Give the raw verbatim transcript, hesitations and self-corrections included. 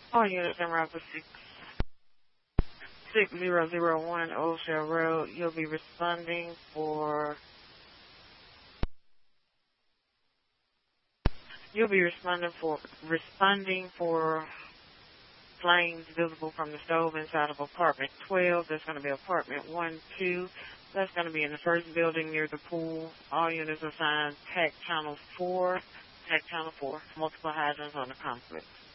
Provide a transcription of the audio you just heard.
All units in route six six zero zero one Old Shell Road. You'll be responding for you'll be responding for responding for flames visible from the stove inside of apartment twelve. That's going to be apartment one two. That's going to be in the first building near the pool. All units assigned T A C channel four. T A C channel four. Multiple hydrants on the complex.